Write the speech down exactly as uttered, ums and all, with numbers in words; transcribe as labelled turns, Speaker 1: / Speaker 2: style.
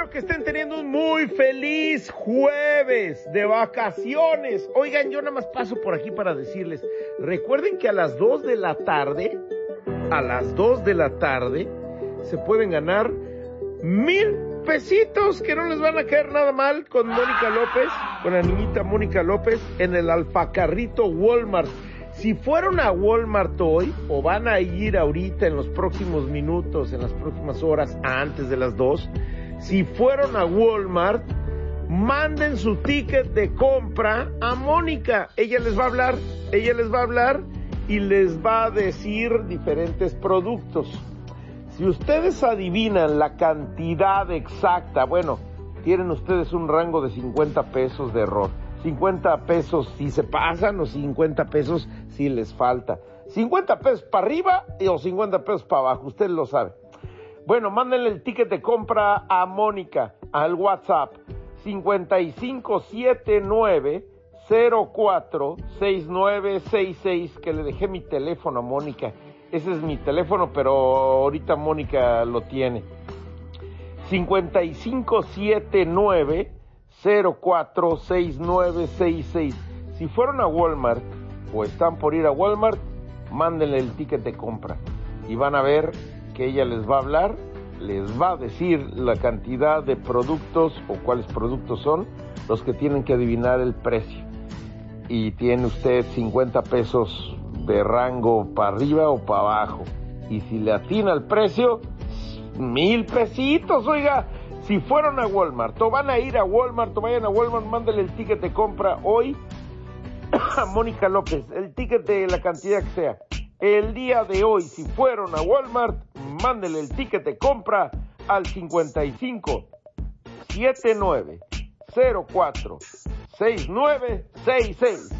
Speaker 1: Espero que estén teniendo un muy feliz jueves de vacaciones. Oigan, yo nada más paso por aquí para decirles, recuerden que a las dos de la tarde, a las dos de la tarde, se pueden ganar mil pesitos que no les van a caer nada mal con Mónica López, con la niñita Mónica López en el Alfacarrito Walmart. Si fueron a Walmart hoy, o van a ir ahorita en los próximos minutos, en las próximas horas, antes de las dos, si fueron a Walmart, manden su ticket de compra a Mónica. Ella les va a hablar, ella les va a hablar y les va a decir diferentes productos. Si ustedes adivinan la cantidad exacta, bueno, tienen ustedes un rango de cincuenta pesos de error. cincuenta pesos si se pasan o cincuenta pesos si les falta. cincuenta pesos para arriba o cincuenta pesos para abajo, usted lo sabe. Bueno, mándenle el ticket de compra a Mónica al WhatsApp cincuenta y cinco setenta y nueve cero cuatro sesenta y nueve sesenta y seis, que le dejé mi teléfono a Mónica. Ese es mi teléfono, pero ahorita Mónica lo tiene. cincuenta y cinco setenta y nueve cero cuatro sesenta y nueve sesenta y seis. Si fueron a Walmart o están por ir a Walmart, mándenle el ticket de compra y van a ver que ella les va a hablar, les va a decir la cantidad de productos o cuáles productos son los que tienen que adivinar el precio. Y tiene usted cincuenta pesos de rango para arriba o para abajo. Y si le atina el precio, mil pesitos, oiga. Si fueron a Walmart o van a ir a Walmart o vayan a Walmart, mándenle el ticket de compra hoy a Mónica López, el ticket de la cantidad que sea. El día de hoy, si fueron a Walmart, mándenle el ticket de compra al cincuenta y cinco setenta y nueve cero cuatro sesenta y nueve sesenta y seis.